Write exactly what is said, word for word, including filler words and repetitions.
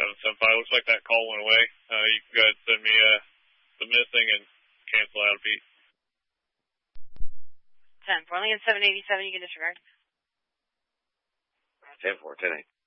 seven seven five. Looks like that call went away. Uh, you can go ahead and send me uh, the missing and cancel out, Pete. ten four, Lincoln seven eighty-seven, you can disregard. ten four, ten eight.